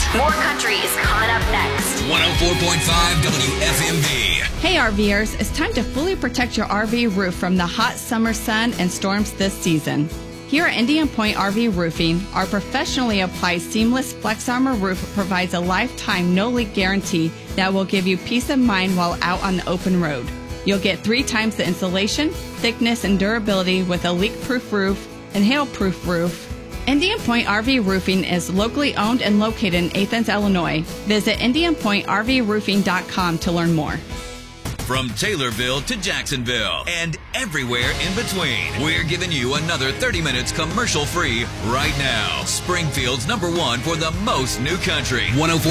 More country is coming up next. 104.5 WFMV. Hey RVers, it's time to fully protect your RV roof from the hot summer sun and storms this season. Here at Indian Point RV Roofing, our professionally applied seamless Flex Armor roof provides a lifetime no-leak guarantee that will give you peace of mind while out on the open road. You'll get 3 times the insulation, thickness, and durability with a leak-proof roof and hail-proof roof. Indian Point RV Roofing is locally owned and located in Athens, Illinois. Visit IndianPointRVRoofing.com to learn more. From Taylorville to Jacksonville and everywhere in between, we're giving you another 30 minutes commercial free right now. Springfield's #1 for the most new country. 104.